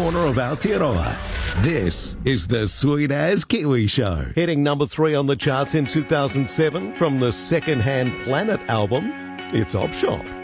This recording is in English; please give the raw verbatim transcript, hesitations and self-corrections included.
corner of Aotearoa. This is the Sweet As Kiwi Show. Hitting number three on the charts in two thousand seven from the Secondhand Planet album, it's Op Shop.